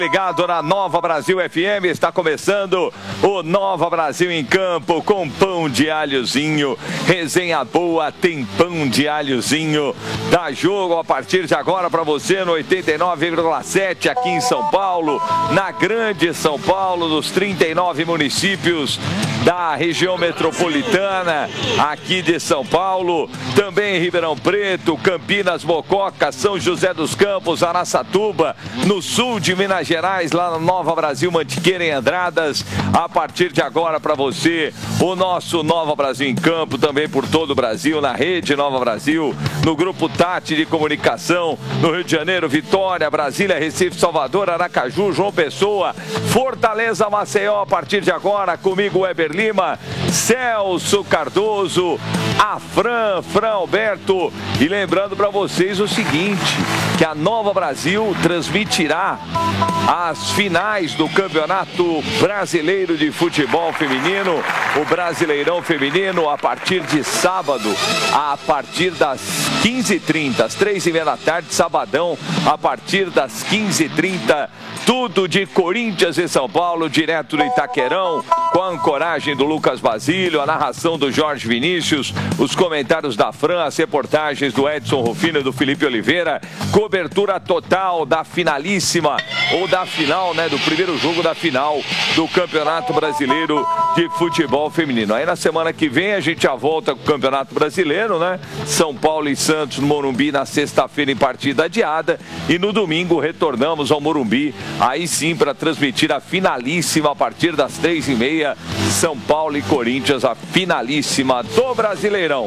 Ligado na Nova Brasil FM, está começando o Nova Brasil em Campo com pão de alhozinho, resenha boa, tem pão de alhozinho, dá jogo a partir de agora para você no 89,7 aqui em São Paulo, na grande São Paulo, nos 39 municípios da região metropolitana aqui de São Paulo, também em Ribeirão Preto, Campinas, Mococa, São José dos Campos, Araçatuba, no sul de Minas Gerais, lá no Nova Brasil, Mantiqueira em Andradas. A partir de agora para você, o nosso Nova Brasil em Campo, também por todo o Brasil, na rede Nova Brasil, no grupo Tati de Comunicação, no Rio de Janeiro, Vitória, Brasília, Recife, Salvador, Aracaju, João Pessoa, Fortaleza, Maceió. A partir de agora, comigo, Weber Lima, Celso Cardoso, a Fran Alberto. E lembrando para vocês o seguinte, que a Nova Brasil transmitirá as finais do Campeonato Brasileiro de Futebol Feminino, o Brasileirão Feminino, a partir de sábado, a partir das 15h30, às 3h30 da tarde, sabadão, a partir das 15h30, tudo de Corinthians e São Paulo, direto do Itaquerão, com a ancoragem do Lucas Basílio, a narração do Jorge Vinícius, os comentários da Fran, as reportagens do Edson Rufino e do Felipe Oliveira, cobertura total da finalíssima, ou da final, né, do primeiro jogo da final do Campeonato Brasileiro de Futebol Feminino. Aí na semana que vem a gente já volta com o Campeonato Brasileiro, né? São Paulo e Santos no Morumbi na sexta-feira em partida adiada, e no domingo retornamos ao Morumbi, aí sim para transmitir a finalíssima a partir das 3h30, São Paulo e Corinthians, a finalíssima do Brasileirão.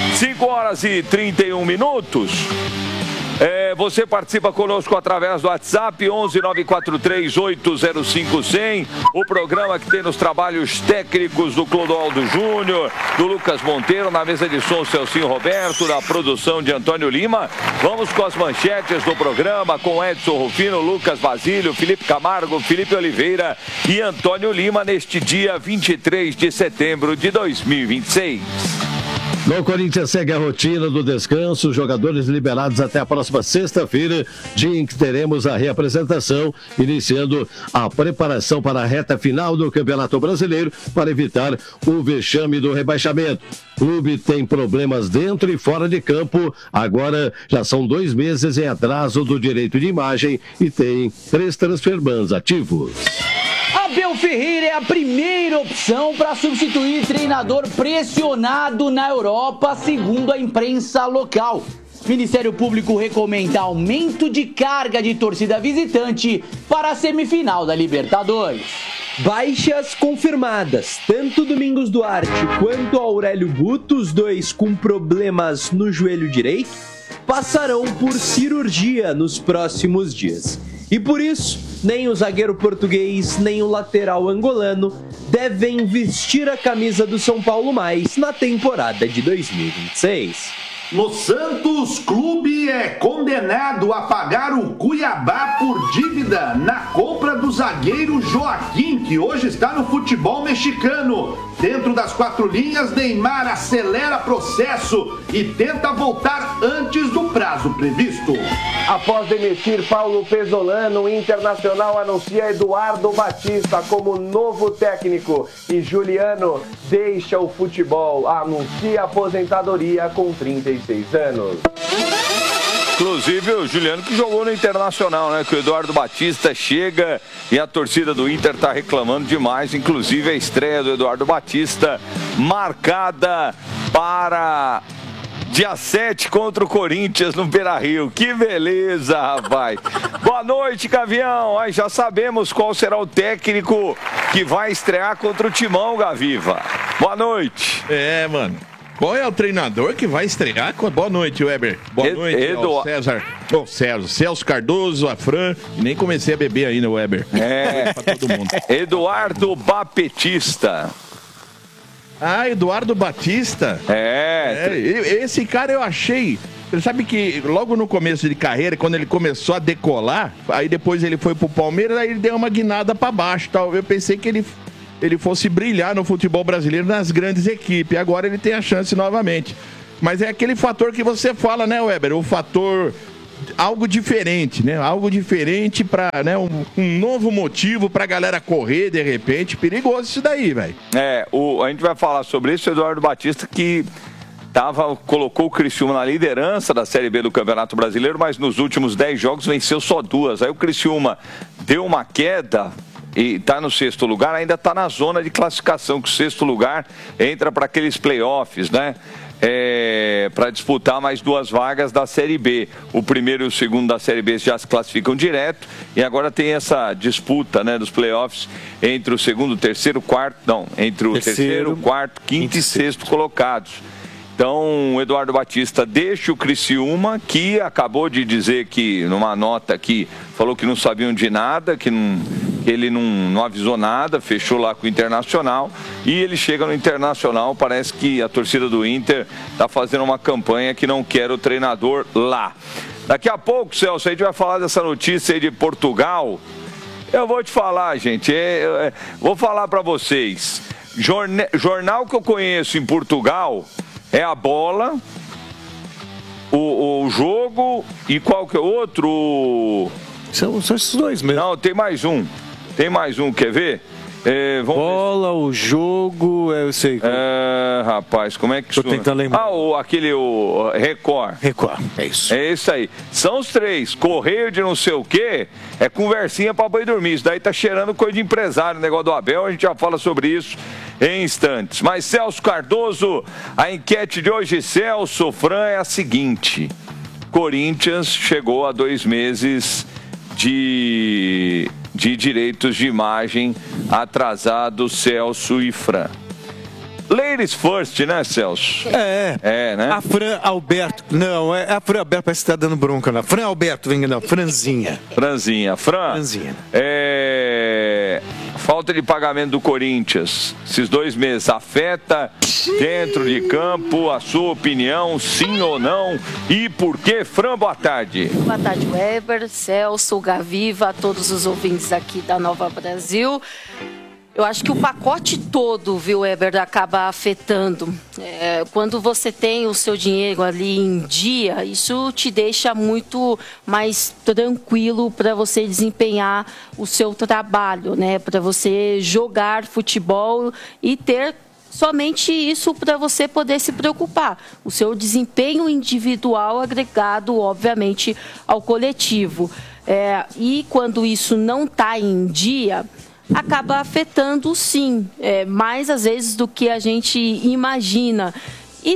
5h31. Você participa conosco através do WhatsApp 11-943-805-100. O programa que tem nos trabalhos técnicos do Clodoaldo Júnior, do Lucas Monteiro, na mesa de som Celcinho Roberto, da produção de Antônio Lima. Vamos com as manchetes do programa com Edson Rufino, Lucas Basílio, Felipe Camargo, Felipe Oliveira e Antônio Lima neste dia 23 de setembro de 2026. No Corinthians segue a rotina do descanso, jogadores liberados até a próxima sexta-feira, dia em que teremos a reapresentação, iniciando a preparação para a reta final do Campeonato Brasileiro para evitar o vexame do rebaixamento. O clube tem problemas dentro e fora de campo, agora já são 2 meses em atraso do direito de imagem e tem 3 transferbans ativos. Abel Ferreira é a primeira opção para substituir treinador pressionado na Europa, segundo a imprensa local. Ministério Público recomenda aumento de carga de torcida visitante para a semifinal da Libertadores. Baixas confirmadas, tanto Domingos Duarte quanto Aurélio Buto, os dois com problemas no joelho direito, passarão por cirurgia nos próximos dias. E por isso, nem o zagueiro português, nem o lateral angolano devem vestir a camisa do São Paulo mais na temporada de 2026. No Santos, clube é condenado a pagar o Cuiabá por dívida na compra do zagueiro Joaquim, que hoje está no futebol mexicano. Dentro das 4 linhas, Neymar acelera processo e tenta voltar antes do prazo previsto. Após demitir Paulo Pesolano, o Internacional anuncia Eduardo Batista como novo técnico e Juliano deixa o futebol, anuncia aposentadoria com 36 anos. Inclusive o Juliano que jogou no Internacional, né? Que o Eduardo Batista chega e a torcida do Inter tá reclamando demais. Inclusive a estreia do Eduardo Batista marcada para dia 7 contra o Corinthians no Beira-Rio. Que beleza, rapaz. Boa noite, Gavião. Aí já sabemos qual será o técnico que vai estrear contra o Timão, Gaviva. Boa noite. Mano. Qual é o treinador que vai estrear? Boa noite, Weber. Boa noite, Celso Cardoso, a Fran. Nem comecei a beber ainda, Weber. Pra todo mundo. Eduardo Bapetista. Ah, Eduardo Batista? Esse cara eu achei... Você sabe que logo no começo de carreira, quando ele começou a decolar, aí depois ele foi pro Palmeiras, aí ele deu uma guinada pra baixo, tal. Eu pensei que ele fosse brilhar no futebol brasileiro nas grandes equipes. Agora ele tem a chance novamente. Mas é aquele fator que você fala, né, Weber? O fator algo diferente, né? Algo diferente para, né, um novo motivo pra galera correr de repente. Perigoso isso daí, velho. A gente vai falar sobre isso, o Eduardo Batista, que colocou o Criciúma na liderança da Série B do Campeonato Brasileiro, mas nos últimos 10 jogos venceu só 2. Aí o Criciúma deu uma queda e está no 6º lugar, ainda está na zona de classificação, que o 6º lugar entra para aqueles playoffs, né? Para disputar mais 2 vagas da Série B. O primeiro e o segundo da Série B já se classificam direto e agora tem essa disputa, né, dos playoffs entre o segundo, terceiro, quarto, não, entre o terceiro, quarto, quinto e sexto colocados. Então, o Eduardo Batista deixa o Criciúma, que acabou de dizer que, numa nota aqui, falou que não sabiam de nada, que ele não avisou nada, fechou lá com o Internacional, e ele chega no Internacional, parece que a torcida do Inter está fazendo uma campanha que não quer o treinador lá. Daqui a pouco, Celso, a gente vai falar dessa notícia aí de Portugal. Eu vou te falar, gente, vou falar para vocês. Jornal que eu conheço em Portugal é a Bola, o Jogo e qual que é o outro? São esses dois mesmo. Não, tem mais um. Quer ver? Bola, o Jogo, eu sei. Rapaz, como é que isso... Tô tentando lembrar. O Record. É isso. É isso aí. São os 3. Correio de não sei o quê, é conversinha pra boi dormir. Isso daí tá cheirando coisa de empresário, o negócio do Abel, a gente já fala sobre isso em instantes. Mas Celso Cardoso, a enquete de hoje, Celso Fran, é a seguinte: Corinthians chegou a 2 meses de direitos de imagem atrasado, Celso e Fran. Ladies first, né, Celso? Né? A Fran Alberto. Não, a Fran Alberto parece que tá dando bronca, não. Fran Alberto, Franzinha. Franzinha. Falta de pagamento do Corinthians, esses 2 meses, afeta dentro de campo? A sua opinião, sim ou não? E por quê? Fran, boa tarde. Boa tarde, Weber, Celso, Gaviva, todos os ouvintes aqui da Nova Brasil. Eu acho que o pacote todo, viu, Weber, acaba afetando. Quando você tem o seu dinheiro ali em dia, isso te deixa muito mais tranquilo para você desempenhar o seu trabalho, né? Para você jogar futebol e ter somente isso para você poder se preocupar. O seu desempenho individual agregado, obviamente, ao coletivo. E quando isso não está em dia, acaba afetando, sim, mais às vezes do que a gente imagina. E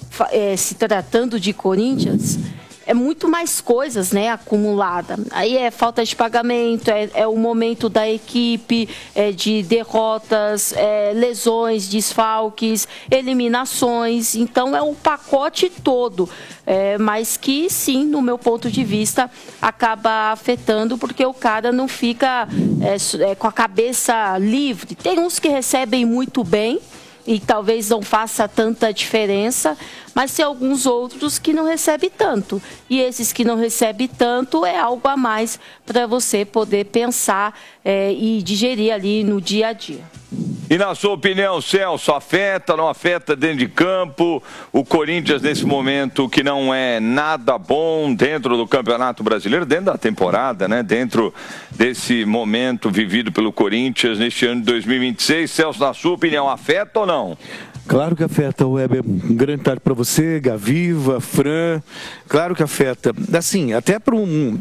se tratando de Corinthians, é muito mais coisas, né, acumulada. Aí é falta de pagamento, é o momento da equipe, de derrotas, lesões, desfalques, eliminações. Então é um pacote todo, mas que sim, no meu ponto de vista, acaba afetando porque o cara não fica com a cabeça livre. Tem uns que recebem muito bem e talvez não faça tanta diferença, mas tem alguns outros que não recebem tanto. E esses que não recebem tanto é algo a mais para você poder pensar e digerir ali no dia a dia. E na sua opinião, Celso, afeta, não afeta dentro de campo? O Corinthians nesse momento que não é nada bom dentro do Campeonato Brasileiro, dentro da temporada, né? Dentro desse momento vivido pelo Corinthians neste ano de 2026. Celso, na sua opinião, afeta ou não? Claro que afeta, Weber. Grande tarde para você, Gaviva, Fran. Claro que afeta. Assim, até para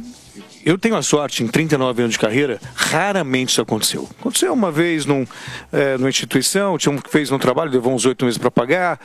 eu tenho a sorte, em 39 anos de carreira, raramente isso aconteceu. Aconteceu uma vez numa instituição, tinha um que fez um trabalho, levou uns 8 meses para pagar.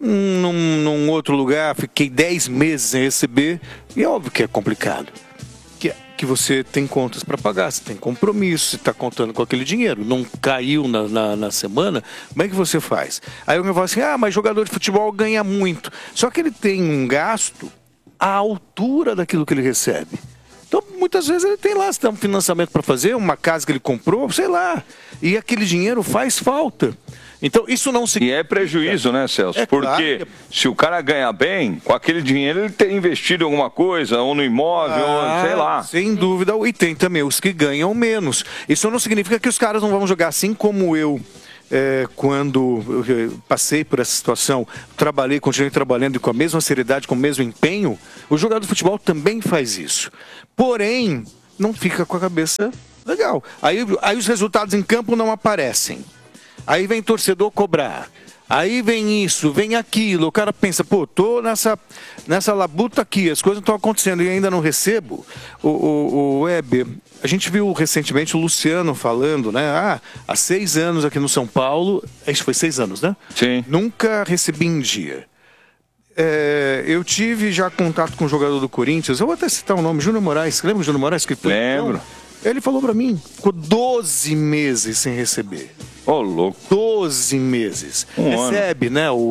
Num outro lugar, fiquei 10 meses sem receber. E é óbvio que é complicado. Que você tem contas para pagar, você tem compromisso, você está contando com aquele dinheiro. Não caiu na semana, como é que você faz? Aí alguém fala assim, mas jogador de futebol ganha muito. Só que ele tem um gasto à altura daquilo que ele recebe. Então, muitas vezes ele tem lá, se tem um financiamento para fazer, uma casa que ele comprou, sei lá. E aquele dinheiro faz falta. Então, isso não significa... E é prejuízo, né, Celso? Porque se o cara ganha bem, com aquele dinheiro ele tem investido em alguma coisa, ou no imóvel, ou sei lá. Sem dúvida. E tem também os que ganham menos. Isso não significa que os caras não vão jogar assim como eu quando eu passei por essa situação, continuei trabalhando e com a mesma seriedade, com o mesmo empenho, o jogador de futebol também faz isso. Porém, não fica com a cabeça legal. Aí os resultados em campo não aparecem. Aí vem torcedor cobrar. Aí vem isso, vem aquilo. O cara pensa, pô, tô nessa labuta aqui, as coisas não estão acontecendo e ainda não recebo. O Weber, a gente viu recentemente o Luciano falando, né? Há 6 anos aqui no São Paulo, isso foi 6 anos, né? Sim. Nunca recebi em dia. Eu tive já contato com um jogador do Corinthians, eu vou até citar o nome, Júnior Moraes. Lembra o Júnior Moraes? Que foi? Lembro. Ele falou pra mim, ficou 12 meses sem receber. Ô, louco. 12 meses. Recebe, né? O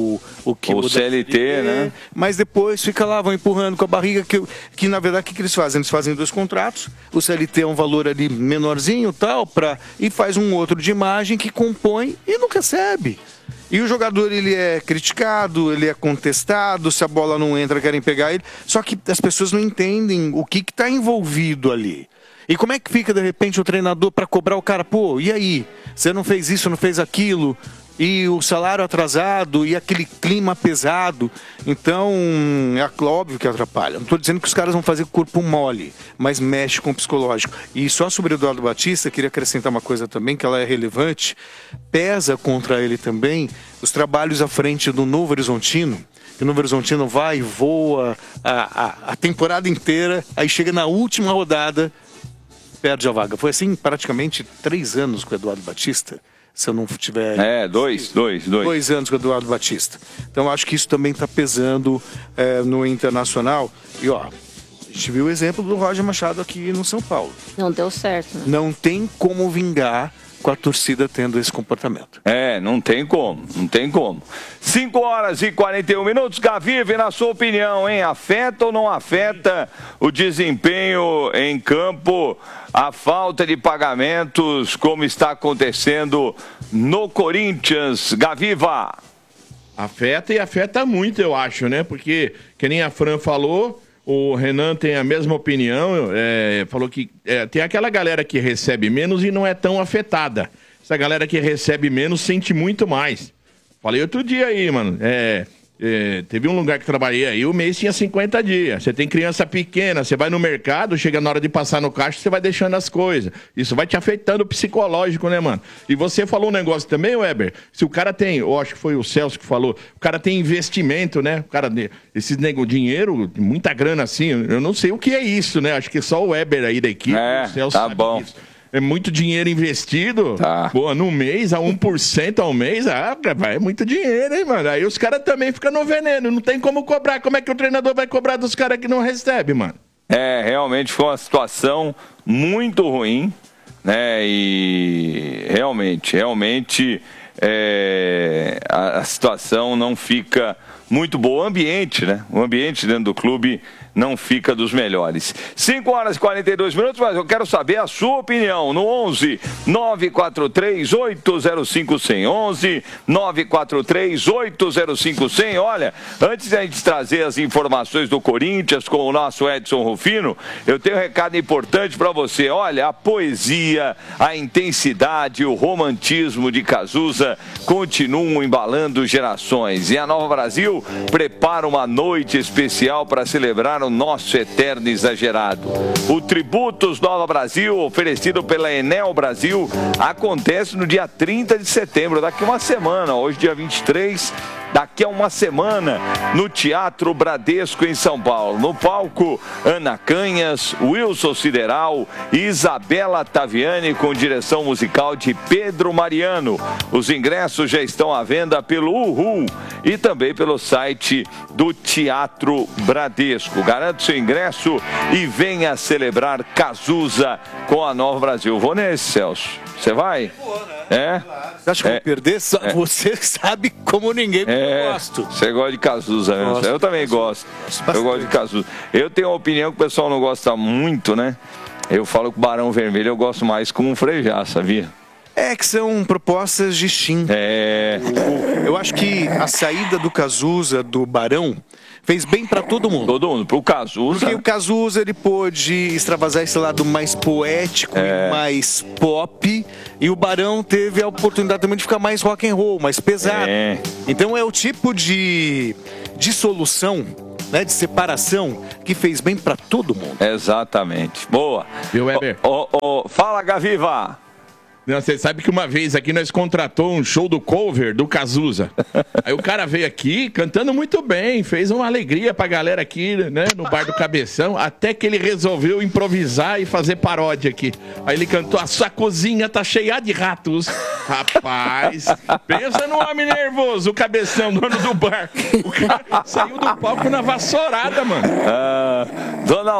CLT, né? Mas depois fica lá, vão empurrando com a barriga, que na verdade o que eles fazem? Eles fazem 2 contratos, o CLT é um valor ali menorzinho tal, e faz um outro de imagem que compõe e não recebe. E o jogador, ele é criticado, ele é contestado, se a bola não entra, querem pegar ele. Só que as pessoas não entendem o que está envolvido ali. E como é que fica, de repente, o treinador para cobrar o cara? Pô, e aí? Você não fez isso, não fez aquilo? E o salário atrasado, e aquele clima pesado. Então, é óbvio que atrapalha. Não estou dizendo que os caras vão fazer corpo mole, mas mexe com o psicológico. E só sobre o Eduardo Batista, queria acrescentar uma coisa também, que ela é relevante. Pesa contra ele também os trabalhos à frente do Novo Horizontino. O Novo Horizontino vai e voa a temporada inteira, aí chega na última rodada, perde a vaga. Foi assim praticamente 3 anos com o Eduardo Batista, se eu não tiver... 2 anos com o Eduardo Batista. Então acho que isso também está pesando no Internacional. E ó, a gente viu o exemplo do Roger Machado aqui no São Paulo. Não deu certo, né? Não tem como vingar com a torcida tendo esse comportamento. Não tem como, não tem como. 5h41, Gavive, na sua opinião, hein? Afeta ou não afeta o desempenho em campo, a falta de pagamentos, como está acontecendo no Corinthians? Gaviva! Afeta e afeta muito, eu acho, né? Porque, que nem a Fran falou, o Renan tem a mesma opinião, falou que tem aquela galera que recebe menos e não é tão afetada. Essa galera que recebe menos sente muito mais. Falei outro dia aí, mano, teve um lugar que trabalhei aí, o mês tinha 50 dias. Você tem criança pequena, você vai no mercado, chega na hora de passar no caixa, você vai deixando as coisas. Isso vai te afetando o psicológico, né, mano? E você falou um negócio também, Weber, se o cara tem, eu acho que foi o Celso que falou, o cara tem investimento, né? O cara, esses dinheiro, muita grana assim, eu não sei o que é isso, né? Acho que só o Weber aí da equipe, o Celso tá sabe bom. disso. É muito dinheiro investido, pô, no mês, a 1% ao mês, é muito dinheiro, hein, mano? Aí os caras também ficam no veneno, não tem como cobrar. Como é que o treinador vai cobrar dos caras que não recebem, mano? Realmente foi uma situação muito ruim, né? E realmente, a situação não fica muito boa. O ambiente, né? O ambiente dentro do clube não fica dos melhores. 5h42, mas eu quero saber a sua opinião no 11 943 805 100. 11 943 805 100. Olha, antes de a gente trazer as informações do Corinthians com o nosso Edson Rufino, eu tenho um recado importante para você. Olha, a poesia, a intensidade, o romantismo de Cazuza continuam embalando gerações. E a Nova Brasil prepara uma noite especial para celebrar o nosso eterno exagerado. O Tributos Nova Brasil, oferecido pela Enel Brasil, acontece no dia 30 de setembro, daqui uma semana. Hoje, dia 23, daqui a uma semana, no Teatro Bradesco, em São Paulo. No palco, Ana Canhas, Wilson Sideral e Isabela Taviani, com direção musical de Pedro Mariano. Os ingressos já estão à venda pelo Uhul e também pelo site do Teatro Bradesco. Garante seu ingresso e venha celebrar Cazuza com a Nova Brasil. Vou nesse, Celso. Você vai? Você acha que eu vou perder? Você sabe como ninguém que eu gosto. Você gosta de Cazuza, né? Eu também gosto. Eu gosto de Cazuza. Eu tenho uma opinião que o pessoal não gosta muito, né? Eu falo que o Barão Vermelho eu gosto mais com o Frejá, sabia? Que são propostas distintas. Eu acho que a saída do Cazuza, do Barão, Fez bem para todo mundo. Todo mundo, pro Cazuza. Porque o Cazuza, ele pôde extravasar esse lado mais poético e mais pop, e o Barão teve a oportunidade também de ficar mais rock and roll, mais pesado. Então é o tipo de solução, né, de separação, que fez bem para todo mundo. Exatamente. Boa. Viu, Weber? Fala, Gaviva. Não, você sabe que uma vez aqui nós contratou um show do cover do Cazuza. Aí o cara veio aqui cantando muito bem, fez uma alegria pra galera aqui, né, no bar do Cabeção, até que ele resolveu improvisar e fazer paródia aqui. Aí ele cantou: a sua cozinha tá cheia de ratos. Rapaz, pensa no homem nervoso, o Cabeção, dono do bar. O cara saiu do palco na vassourada, mano. Dona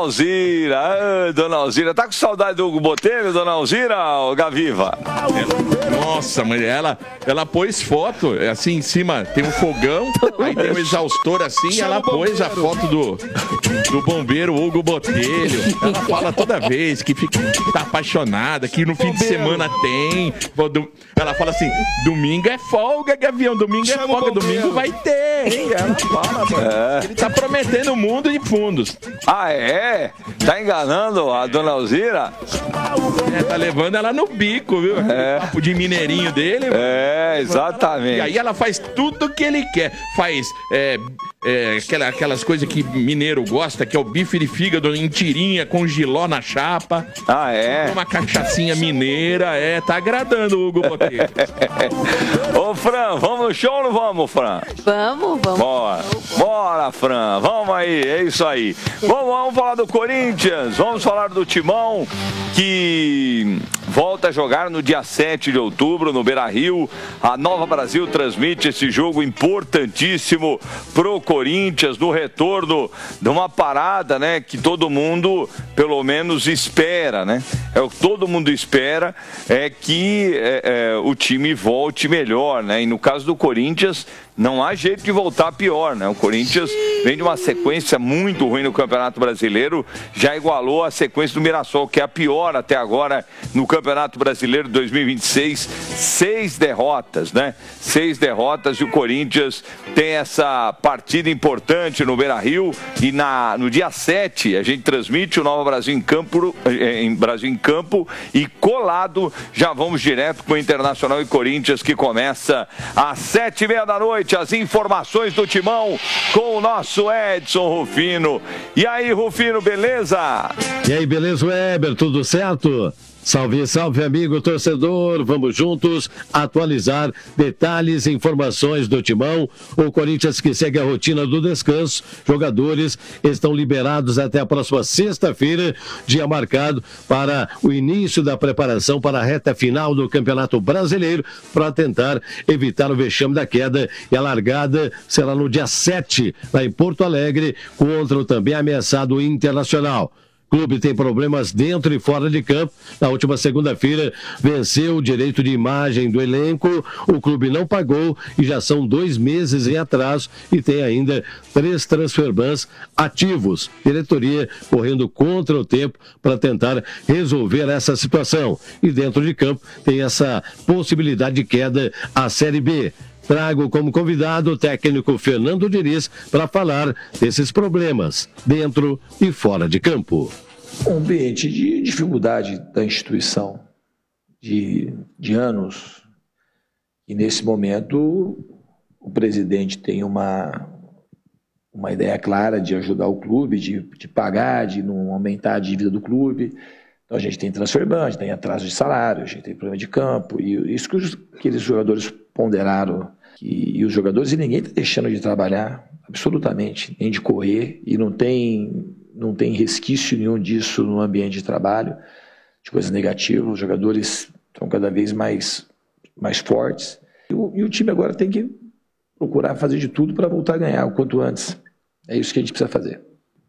Alzira, tá com saudade do Hugo Botelho, Dona Alzira, ou Gaviva? Nossa, mas ela pôs foto, assim, em cima tem um fogão, aí tem um exaustor assim, ela pôs a foto do bombeiro Hugo Botelho. Ela fala toda vez que tá apaixonada, que no fim de semana tem. Ela fala assim: domingo é folga, Gavião, domingo é folga, domingo vai ter, hein? Ela fala, mano. Ele tá prometendo o mundo e fundos. Ah, é? Tá enganando a Dona Alzira? Tá levando ela no bico, viu? Papo de mineirinho dele. Exatamente. E aí ela faz tudo o que ele quer. Faz aquelas coisas que mineiro gosta, que é o bife de fígado em tirinha, com giló na chapa. Uma cachaçinha mineira. Tá agradando o Hugo Botelho. Ô, Fran, vamos no show ou não vamos, Fran? Vamos. Bora, Fran. Vamos aí, é isso aí. Vamos falar do Corinthians, vamos falar do Timão, que volta a jogar no dia 7 de outubro no Beira-Rio. A Nova Brasil transmite esse jogo importantíssimo pro Corinthians, no retorno de uma parada, né, que todo mundo pelo menos espera, né? O que todo mundo espera é que o time volte melhor, né? E no caso do Corinthians, não há jeito de voltar pior, né? O Corinthians vem de uma sequência muito ruim no Campeonato Brasileiro, já igualou a sequência do Mirassol, que é a pior até agora no Campeonato Brasileiro 2026. 6 derrotas, né? 6 derrotas, e o Corinthians tem essa partida importante no Beira-Rio, e no dia 7 a gente transmite o Nova Brasil em Campo, e colado já vamos direto com o Internacional e Corinthians, que começa às 7h30 da noite. As informações do Timão com o nosso Edson Rufino. E aí, Rufino, beleza? E aí, beleza, Weber? Tudo certo? Salve, salve, amigo torcedor. Vamos juntos atualizar detalhes e informações do Timão. O Corinthians, que segue a rotina do descanso. Jogadores estão liberados até a próxima sexta-feira, dia marcado para o início da preparação para a reta final do Campeonato Brasileiro, para tentar evitar o vexame da queda. E a largada será no dia 7, lá em Porto Alegre, contra o também ameaçado Internacional. O clube tem problemas dentro e fora de campo. Na última segunda-feira, venceu o direito de imagem do elenco. O clube não pagou e já são 2 meses em atraso, e tem ainda 3 transferbans ativos. Diretoria correndo contra o tempo para tentar resolver essa situação. E dentro de campo tem essa possibilidade de queda à Série B. Trago como convidado o técnico Fernando Diniz para falar desses problemas, dentro e fora de campo. Um ambiente de dificuldade da instituição, de anos, e nesse momento o presidente tem uma ideia clara de ajudar o clube, de pagar, de não aumentar a dívida do clube. Então a gente tem transferban, a gente tem atraso de salário, a gente tem problema de campo, e isso que aqueles jogadores ponderaram, e os jogadores, e ninguém está deixando de trabalhar, absolutamente, nem de correr, e não tem resquício nenhum disso no ambiente de trabalho, de coisa negativa. Os jogadores estão cada vez mais fortes, e o time agora tem que procurar fazer de tudo para voltar a ganhar o quanto antes. É isso que a gente precisa fazer.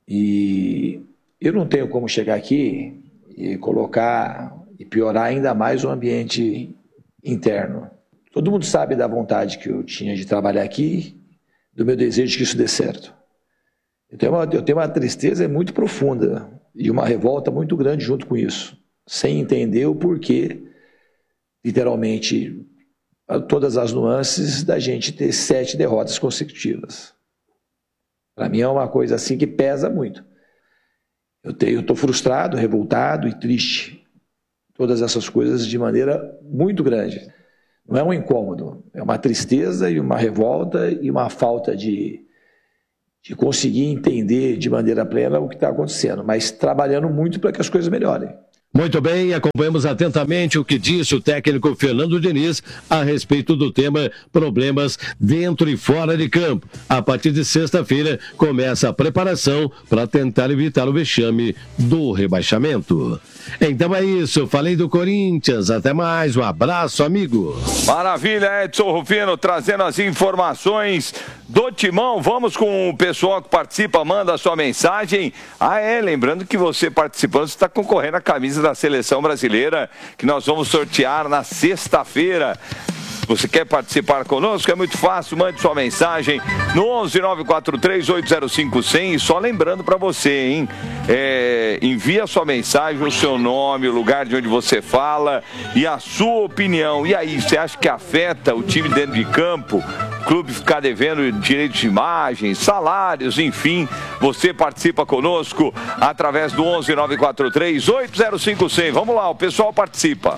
E eu não tenho como chegar aqui e colocar e piorar ainda mais o ambiente interno. Todo mundo sabe da vontade que eu tinha de trabalhar aqui, do meu desejo de que isso dê certo. Eu tenho uma tristeza muito profunda e uma revolta muito grande junto com isso, sem entender o porquê, literalmente, todas as nuances da gente ter 7 derrotas consecutivas. Para mim é uma coisa assim que pesa muito. Eu estou frustrado, revoltado e triste. Todas essas coisas de maneira muito grande. Não é um incômodo, é uma tristeza e uma revolta e uma falta de conseguir entender de maneira plena o que está acontecendo, mas trabalhando muito para que as coisas melhorem. Muito bem, acompanhamos atentamente o que disse o técnico Fernando Diniz a respeito do tema problemas dentro e fora de campo. A partir de sexta-feira começa a preparação para tentar evitar o vexame do rebaixamento. Então é isso, falei do Corinthians, até mais, um abraço, amigo. Maravilha, Edson Rufino trazendo as informações do Timão. Vamos com o pessoal que participa, manda a sua mensagem. Lembrando que você participando, você está concorrendo à camisa da Seleção Brasileira, que nós vamos sortear na sexta-feira. Você quer participar conosco? É muito fácil, mande sua mensagem no 11-943-805-100. E só lembrando para você, hein? Envia sua mensagem, o seu nome, o lugar de onde você fala e a sua opinião. E aí, você acha que afeta o time dentro de campo? O clube ficar devendo direitos de imagem, salários, enfim. Você participa conosco através do 11-943-805-100. Vamos lá, o pessoal participa.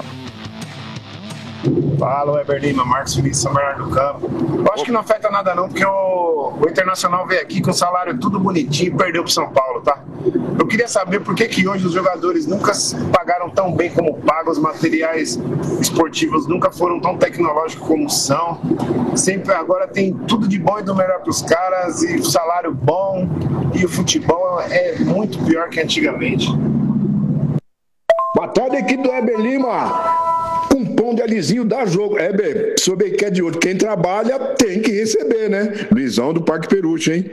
Fala, Weber Lima, Marcos Feliz, São Bernardo do Campo. Eu acho que não afeta nada não, porque o Internacional veio aqui com o salário tudo bonitinho e perdeu pro São Paulo, tá? Eu queria saber por que hoje os jogadores nunca pagaram tão bem como pagam, os materiais esportivos nunca foram tão tecnológicos como são. Sempre agora tem tudo de bom e do melhor pros caras, e salário bom, e o futebol é muito pior que antigamente. Boa tarde, equipe do Weber Lima. Um pão de alizinho dá jogo. Soube que é de outro. Quem trabalha tem que receber, né? Luizão do Parque Peruche, hein?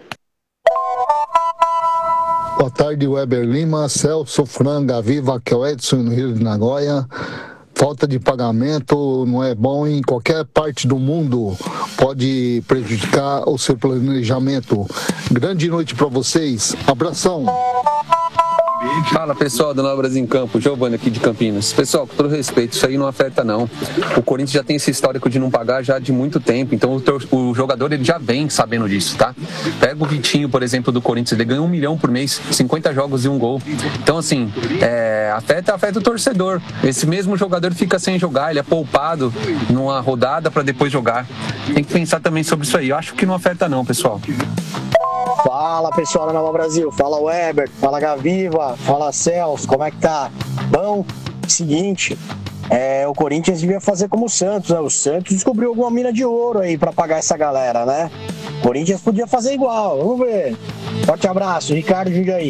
Boa tarde, Weber Lima, Celso, Franga, Viva, que é o Edson no Rio de Nagoya. Falta de pagamento não é bom em qualquer parte do mundo. Pode prejudicar o seu planejamento. Grande noite para vocês. Abração. Fala pessoal do Nova Brasil em Campo, Giovanni aqui de Campinas. Pessoal, com todo respeito, isso aí não afeta não. O Corinthians já tem esse histórico de não pagar já de muito tempo, então o jogador ele já vem sabendo disso, tá? Pega o Vitinho, por exemplo, do Corinthians, ele ganha 1 milhão por mês, 50 jogos e 1 gol. Então assim, afeta o torcedor. Esse mesmo jogador fica sem jogar, ele é poupado numa rodada para depois jogar. Tem que pensar também sobre isso aí. Eu acho que não afeta não, pessoal. Fala pessoal da Nova Brasil, fala Weber, fala Gaviva, fala Celso, como é que tá? Bom, seguinte, o Corinthians devia fazer como o Santos, né? O Santos descobriu alguma mina de ouro aí pra pagar essa galera, né? O Corinthians podia fazer igual, vamos ver. Forte abraço, Ricardo Jundiaí.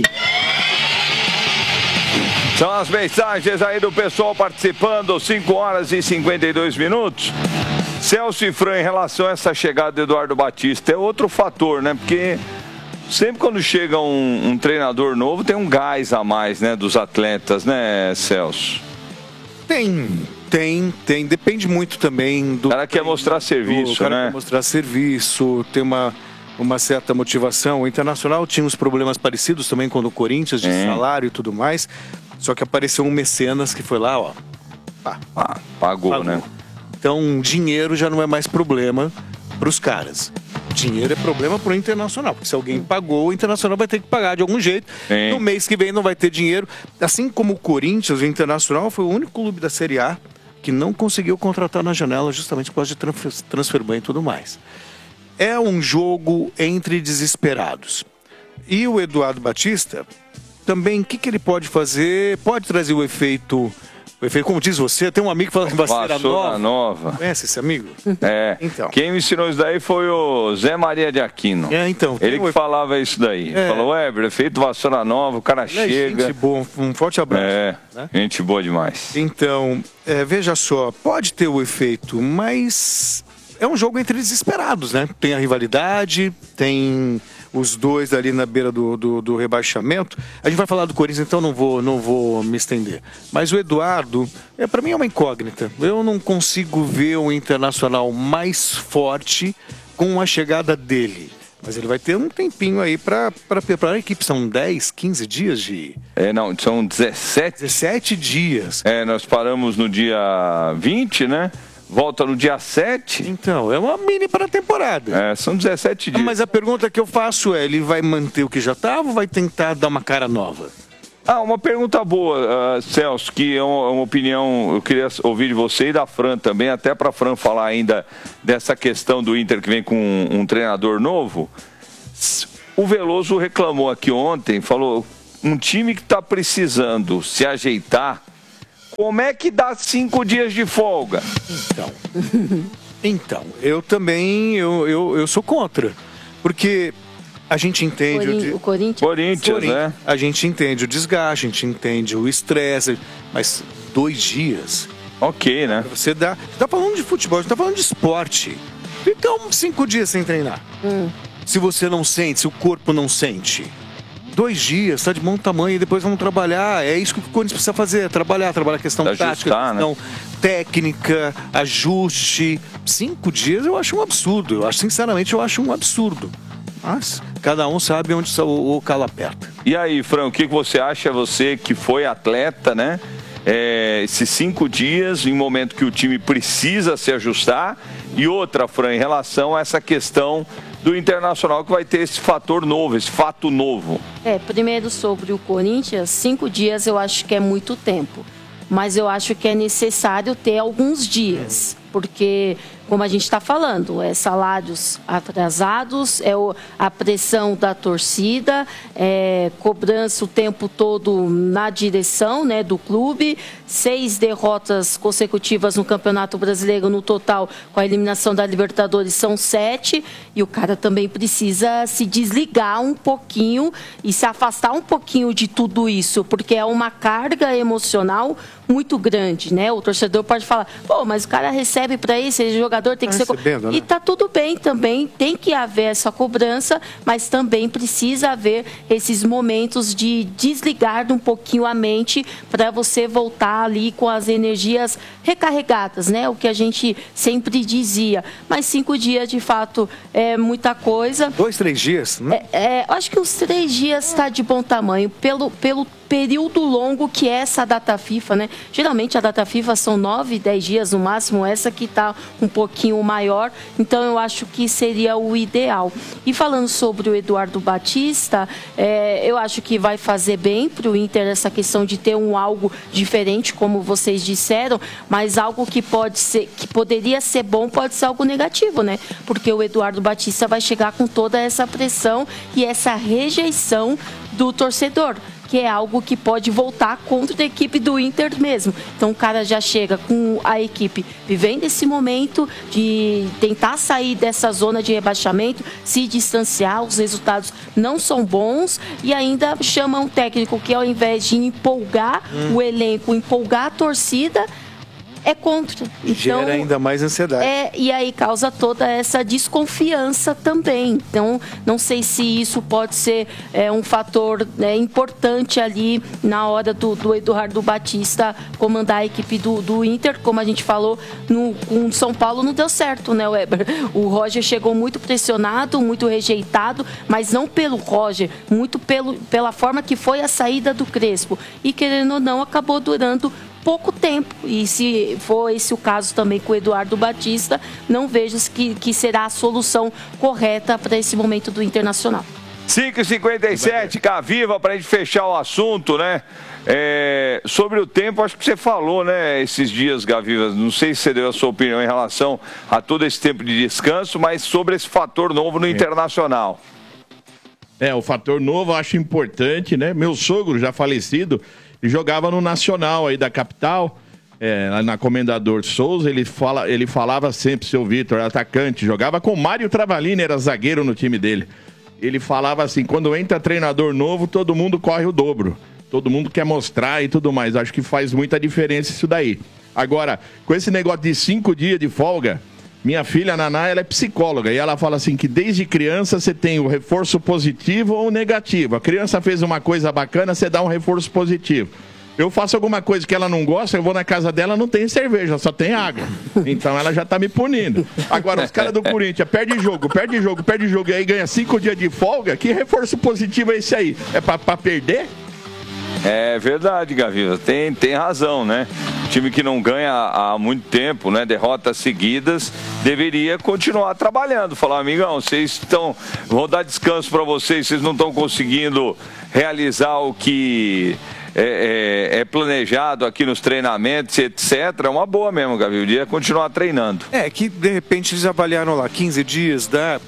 São as mensagens aí do pessoal participando, 5 horas e 52 minutos. Celso e Fran, em relação a essa chegada do Eduardo Batista, é outro fator, né? Porque sempre quando chega um treinador novo, tem um gás a mais, né, dos atletas, né, Celso? Tem. Depende muito também do... O cara quer mostrar serviço, o cara né? quer mostrar serviço, tem uma certa motivação. O Internacional tinha uns problemas parecidos também com o Corinthians, de salário e tudo mais. Só que apareceu um mecenas que foi lá, pagou, né? Então, dinheiro já não é mais problema para os caras. Dinheiro é problema para o Internacional, porque se alguém pagou, o Internacional vai ter que pagar de algum jeito. Sim. No mês que vem não vai ter dinheiro. Assim como o Corinthians, o Internacional foi o único clube da Série A que não conseguiu contratar na janela justamente por causa de transfer ban e tudo mais. É um jogo entre desesperados. E o Eduardo Batista, também, o que ele pode fazer? Pode trazer o efeito, como diz você, tem um amigo que fala que vassoura nova. Conhece esse amigo? Então. Quem me ensinou isso daí foi o Zé Maria de Aquino. Então. Ele que falava isso daí. Falou, efeito vassoura nova, o cara chega. Gente boa, um forte abraço. Né? Gente boa demais. Então, veja só, pode ter o efeito, mas é um jogo entre desesperados, né? Tem a rivalidade, tem os dois ali na beira do rebaixamento. A gente vai falar do Corinthians, então não vou me estender. Mas o Eduardo, para mim é uma incógnita. Eu não consigo ver o Internacional mais forte com a chegada dele. Mas ele vai ter um tempinho aí para preparar a equipe. São 10, 15 dias de... São 17. 17 dias. Nós paramos no dia 20, né? volta no dia 7. Então, é uma mini pré-temporada. São 17 dias. Mas a pergunta que eu faço é, ele vai manter o que já estava ou vai tentar dar uma cara nova? Uma pergunta boa, Celso, que é uma opinião, eu queria ouvir de você e da Fran também, até para a Fran falar ainda dessa questão do Inter que vem com um treinador novo. O Veloso reclamou aqui ontem, falou, um time que está precisando se ajeitar, como é que dá 5 dias de folga? Então, eu também, eu sou contra, porque... A gente entende o Corinthians, né? A gente entende o desgaste, a gente entende o estresse, mas 2 dias. Ok, né? Você tá falando de futebol, você tá falando de esporte. Fica 5 dias sem treinar. Se você não sente, se o corpo não sente. 2 dias, tá de bom tamanho e depois vamos trabalhar. É isso que o Corinthians precisa fazer, trabalhar a questão tática, a questão técnica, ajuste. 5 dias eu acho um absurdo. Sinceramente, eu acho um absurdo. Mas cada um sabe onde o calo aperta. E aí, Fran, o que você acha, você que foi atleta, né? Esses 5 dias, em momento que o time precisa se ajustar. E outra, Fran, em relação a essa questão do Internacional, que vai ter esse fator novo, esse fato novo. Primeiro sobre o Corinthians, 5 dias eu acho que é muito tempo. Mas eu acho que é necessário ter alguns dias. Porque, como a gente está falando, salários atrasados, a pressão da torcida, cobrança o tempo todo na direção, né, do clube, 6 derrotas consecutivas no Campeonato Brasileiro, no total, com a eliminação da Libertadores, são 7, e o cara também precisa se desligar um pouquinho e se afastar um pouquinho de tudo isso, porque é uma carga emocional muito grande, né? O torcedor pode falar, mas o cara recebe para isso, esse jogador tem que ser... Né? E tá tudo bem também, tem que haver essa cobrança, mas também precisa haver esses momentos de desligar um pouquinho a mente para você voltar ali com as energias recarregadas, né? O que a gente sempre dizia. Mas 5 dias, de fato, é muita coisa. 2, 3 dias? Acho que uns 3 dias está de bom tamanho, pelo período longo que é essa data FIFA, né? Geralmente a data FIFA são 9, 10 dias no máximo, essa que está um pouquinho maior, então eu acho que seria o ideal. E falando sobre o Eduardo Batista, eu acho que vai fazer bem para o Inter essa questão de ter algo diferente, como vocês disseram, mas algo que poderia ser bom, pode ser algo negativo, né? Porque o Eduardo Batista vai chegar com toda essa pressão e essa rejeição do torcedor, que é algo que pode voltar contra a equipe do Inter mesmo. Então o cara já chega com a equipe vivendo esse momento de tentar sair dessa zona de rebaixamento, se distanciar, os resultados não são bons e ainda chama um técnico que ao invés de empolgar o elenco, empolgar a torcida, é contra. Então, gera ainda mais ansiedade. E aí causa toda essa desconfiança também. Então, não sei se isso pode ser um fator importante ali na hora do Eduardo Batista comandar a equipe do Inter. Como a gente falou, com São Paulo não deu certo, né, Weber? O Roger chegou muito pressionado, muito rejeitado, mas não pelo Roger, muito pela forma que foi a saída do Crespo. E, querendo ou não, acabou durando pouco tempo, e se for esse o caso também com o Eduardo Batista, não vejo que será a solução correta para esse momento do Internacional. 5h57, Gaviva, para a gente fechar o assunto, né? Sobre o tempo, acho que você falou, né, esses dias, Gaviva, não sei se você deu a sua opinião em relação a todo esse tempo de descanso, mas sobre esse fator novo no Internacional. O fator novo eu acho importante, né? Meu sogro, já falecido, jogava no Nacional aí da capital, na Comendador Souza, ele falava sempre, seu Vitor, atacante, jogava com Mário Travalini, era zagueiro no time dele. Ele falava assim, quando entra treinador novo, todo mundo corre o dobro. Todo mundo quer mostrar e tudo mais. Acho que faz muita diferença isso daí. Agora, com esse negócio de 5 dias de folga, minha filha, Naná, ela é psicóloga e ela fala assim que desde criança você tem o reforço positivo ou negativo. A criança fez uma coisa bacana, você dá um reforço positivo. Eu faço alguma coisa que ela não gosta, eu vou na casa dela, não tem cerveja, só tem água. Então ela já tá me punindo. Agora, os caras do Corinthians perde jogo, e aí ganha 5 dias de folga, que reforço positivo é esse aí? É pra perder? É verdade, Gaviva, tem razão, né? time que não ganha há muito tempo, né? Derrotas seguidas, deveria continuar trabalhando. Falar, amigão, vou dar descanso para vocês não estão conseguindo realizar o que é planejado aqui nos treinamentos, etc. É uma boa mesmo, Gavi, o dia é continuar treinando. Que de repente eles avaliaram lá 15 dias, dá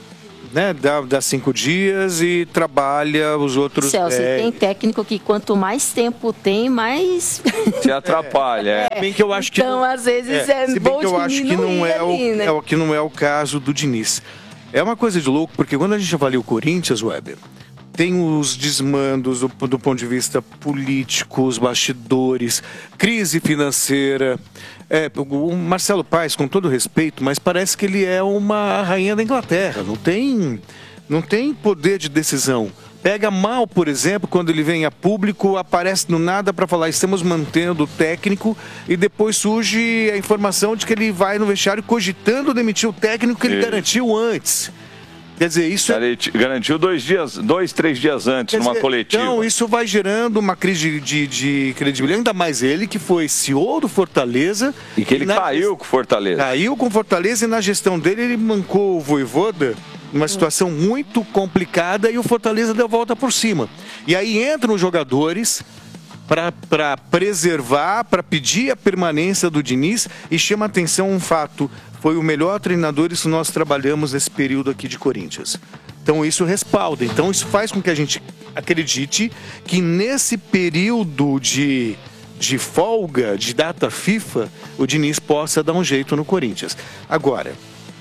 5 dias e trabalha os outros. Celso, tem técnico que quanto mais tempo tem, mais se atrapalha. Bem que eu acho que então, às vezes, se bem que eu acho que não é o caso do Diniz. É uma coisa de louco, porque quando a gente avalia o Corinthians, Weber, tem os desmandos do ponto de vista político, os bastidores, crise financeira. O Marcelo Paes, com todo respeito, mas parece que ele é uma rainha da Inglaterra. Não tem poder de decisão. Pega mal, por exemplo, quando ele vem a público, aparece do nada para falar estamos mantendo o técnico e depois surge a informação de que ele vai no vestiário cogitando demitir o técnico que ele garantiu antes. Quer dizer, isso garantiu 2, 3 dias antes, numa coletiva. Então, isso vai gerando uma crise de credibilidade, ainda mais ele, que foi CEO do Fortaleza. E que ele caiu com o Fortaleza. Caiu com o Fortaleza e na gestão dele ele mancou o Vojvoda numa situação muito complicada e o Fortaleza deu a volta por cima. E aí entram os jogadores para preservar, para pedir a permanência do Diniz e chama atenção um fato. Foi o melhor treinador, isso nós trabalhamos nesse período aqui de Corinthians. Então isso respalda, então isso faz com que a gente acredite que nesse período de folga, de data FIFA, o Diniz possa dar um jeito no Corinthians. Agora,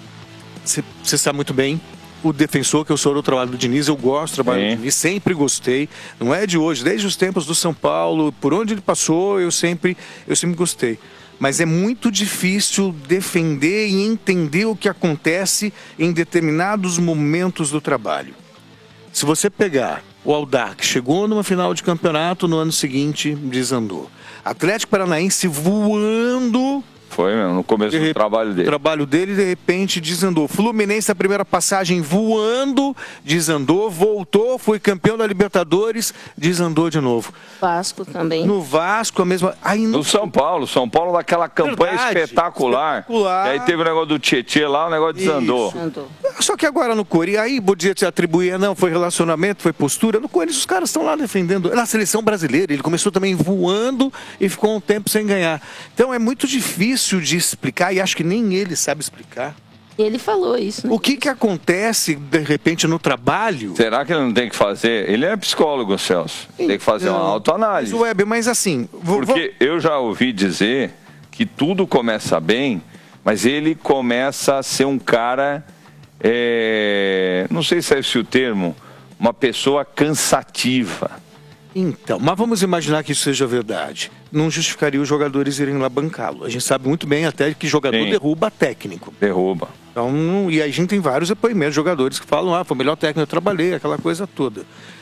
você sabe muito bem, o defensor que eu sou do trabalho do Diniz, eu gosto do trabalho do Diniz, sempre gostei, não é de hoje, desde os tempos do São Paulo, por onde ele passou, eu sempre gostei. Mas é muito difícil defender e entender o que acontece em determinados momentos do trabalho. Se você pegar o Audax, chegou numa final de campeonato, no ano seguinte desandou. Atlético Paranaense voando. Foi mesmo, no começo do trabalho dele. O trabalho dele, de repente, desandou. Fluminense, a primeira passagem voando, desandou, voltou, foi campeão da Libertadores, desandou de novo. Vasco também. No Vasco, a mesma... No São Paulo naquela campanha espetacular. E aí teve o negócio do Tietê lá, o negócio desandou. Só que agora no Corinthians, aí podia te atribuir, não, foi relacionamento, foi postura. No Corinthians, os caras estão lá defendendo. Na seleção brasileira, ele começou também voando e ficou um tempo sem ganhar. Então é muito difícil de explicar e acho que nem ele sabe explicar. Ele falou isso. Né? O que acontece, de repente, no trabalho... Será que ele não tem que fazer... Ele é psicólogo, Celso. Tem que fazer uma autoanálise. Mas, Weber, mas assim... Porque eu já ouvi dizer que tudo começa bem, mas ele começa a ser um cara... não sei se é esse o termo, uma pessoa cansativa. Então, mas vamos imaginar que isso seja verdade. Não justificaria os jogadores irem lá bancá-lo. A gente sabe muito bem até que jogador derruba técnico. Derruba. Então, e aí a gente tem vários depoimentos de jogadores que falam, foi o melhor técnico, eu trabalhei, aquela coisa toda.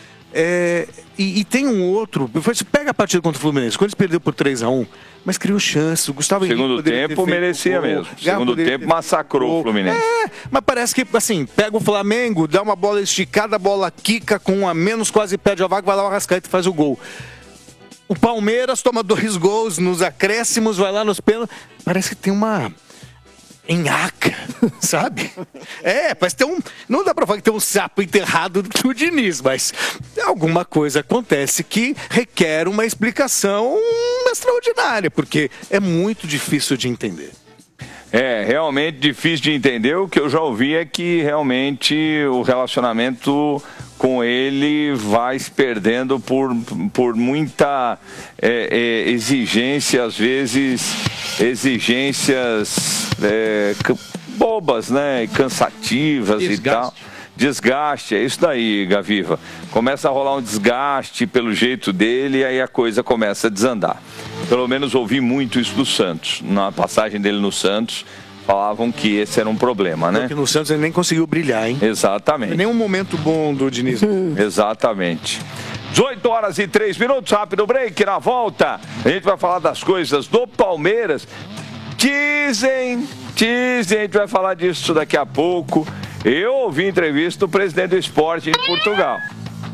E tem um outro, você pega a partida contra o Fluminense, quando eles perderam por 3-1, mas criou chances, o Gustavo Henrique segundo tempo merecia mesmo, segundo tempo massacrou o Fluminense. Mas parece que, assim, pega o Flamengo, dá uma bola esticada, a bola quica com 1 a menos, quase perde a vaga, vai lá o Arrascaeta e faz o gol. O Palmeiras toma 2 gols nos acréscimos, vai lá nos pênaltis, parece que tem uma... enhaca, sabe? Parece ter não dá pra falar que tem um sapo enterrado do Diniz, mas alguma coisa acontece que requer uma explicação extraordinária, porque é muito difícil de entender. Realmente difícil de entender. O que eu já ouvi é que realmente o relacionamento com ele vai se perdendo por muita exigência, às vezes exigências bobas, né, cansativas e tal. Desgaste, é isso daí, Gaviva. Começa a rolar um desgaste pelo jeito dele e aí a coisa começa a desandar. Pelo menos ouvi muito isso do Santos. Na passagem dele no Santos, falavam que esse era um problema, né? Porque no Santos ele nem conseguiu brilhar, hein? Exatamente. Nenhum momento bom do Diniz. Exatamente. 18h03, rápido break, na volta a gente vai falar das coisas do Palmeiras. Dizem, a gente vai falar disso daqui a pouco. Eu ouvi entrevista do presidente do Sport em Portugal.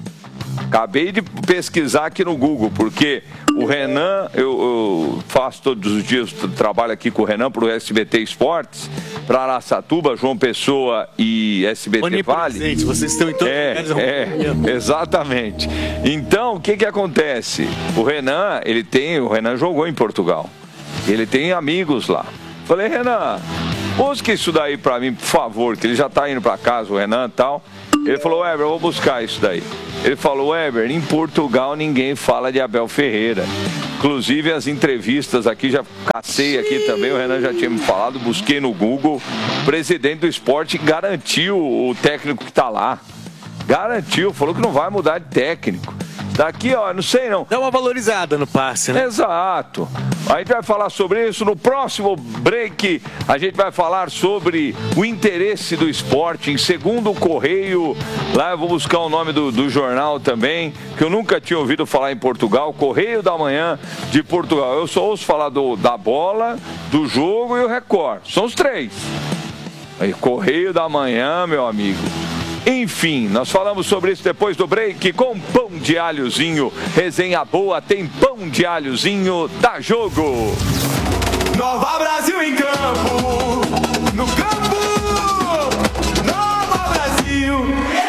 Acabei de pesquisar aqui no Google, porque o Renan, eu faço todos os dias, trabalho aqui com o Renan para o SBT Esportes, para Araçatuba, João Pessoa e SBT Vale. Vocês estão em todos os lugares. Exatamente. Então, o que acontece? O Renan jogou em Portugal. Ele tem amigos lá. Falei, Renan, busca isso daí para mim, por favor, que ele já está indo para casa, o Renan e tal. Ele falou, Weber, eu vou buscar isso daí. Ele falou, Weber, em Portugal ninguém fala de Abel Ferreira. Inclusive as entrevistas aqui, já cacei aqui também, o Renan já tinha me falado, busquei no Google. O presidente do esporte garantiu o técnico que está lá. Garantiu, falou que não vai mudar de técnico. Daqui, ó, não sei não. Dá uma valorizada no passe, né? Exato. A gente vai falar sobre isso no próximo break. A gente vai falar sobre o interesse do esporte em segundo o Correio. Lá eu vou buscar o nome do jornal também, que eu nunca tinha ouvido falar em Portugal. Correio da Manhã de Portugal. Eu só ouço falar da bola, do jogo e o Record. São os três. Aí, Correio da Manhã, meu amigo. Enfim, nós falamos sobre isso depois do break com pão de alhozinho. Resenha boa, tem pão de alhozinho, dá jogo. Nova Brasil em campo, no campo, Nova Brasil.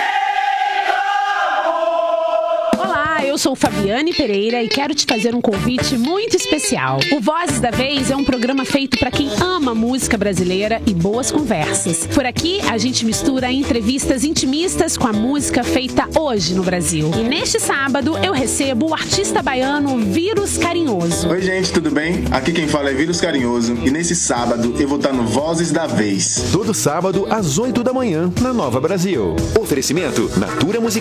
Olá, eu sou Fabiane Pereira e quero te fazer um convite muito especial. O Vozes da Vez é um programa feito para quem ama música brasileira e boas conversas. Por aqui, a gente mistura entrevistas intimistas com a música feita hoje no Brasil. E neste sábado, eu recebo o artista baiano Vírus Carinhoso. Oi, gente, tudo bem? Aqui quem fala é Vírus Carinhoso e nesse sábado eu vou estar no Vozes da Vez. Todo sábado, às 8 da manhã, na Nova Brasil. Oferecimento Natura Musical.